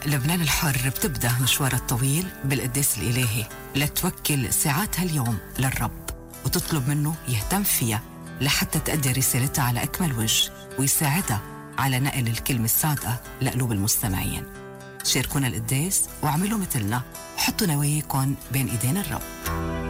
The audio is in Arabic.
لبنان الحر بتبدأ مشوار الطويل بالقداس الإلهي لتوكل ساعاتها اليوم للرب وتطلب منه يهتم فيها لحتى تأدي رسالتها على أكمل وجه ويساعدها على نقل الكلمة الصادقة لقلوب المستمعين. شاركونا القداس واعملوا مثلنا، حطوا نواياكم بين إيدين الرب.